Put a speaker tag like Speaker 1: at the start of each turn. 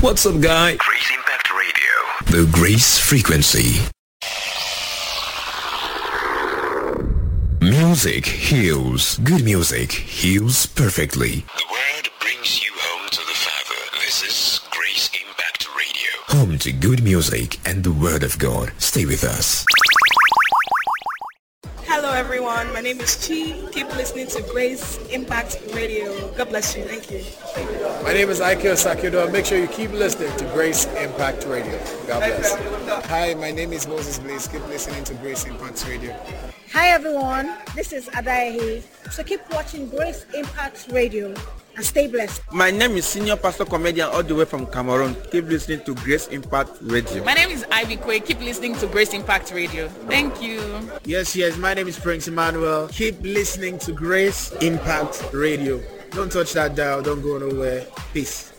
Speaker 1: What's up, guy?
Speaker 2: Grace Impact Radio.
Speaker 1: The Grace Frequency. Music heals. Good music heals perfectly.
Speaker 2: The word brings you home to the Father. This is Grace Impact Radio.
Speaker 1: Home to good music and the Word of God. Stay with us.
Speaker 3: Hello everyone, my name is Chi. Keep listening to Grace Impact Radio. God bless you. Thank you.
Speaker 4: My name is Ike Sakido. Make sure you keep listening to Grace Impact Radio. God bless.
Speaker 5: Hi, my name is Moses Blaze. Keep listening to Grace Impact Radio.
Speaker 6: Hi everyone, this is Adaehi. So keep watching Grace Impact Radio and stay blessed.
Speaker 7: My name is Senior Pastor Comedian all the way from Cameroon. Keep listening to Grace Impact Radio.
Speaker 8: My name is Ivy Kwe. Keep listening to Grace Impact Radio. Thank you.
Speaker 9: Yes, my name is Prince Emmanuel. Keep listening to Grace Impact Radio. Don't touch that dial. Don't go nowhere. Peace.